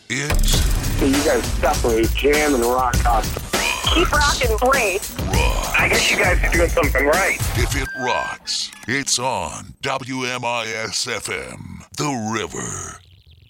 It's You guys definitely jam and rock out. Keep rocking, great. rock. I guess you guys are doing something right. If it rocks, it's on WMIS FM, The River.